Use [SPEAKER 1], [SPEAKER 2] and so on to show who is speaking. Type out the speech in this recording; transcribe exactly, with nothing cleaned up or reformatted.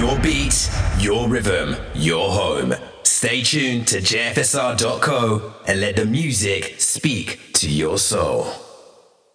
[SPEAKER 1] Your beat, your rhythm, your home. Stay tuned to J F S R dot co and let the music speak to your soul.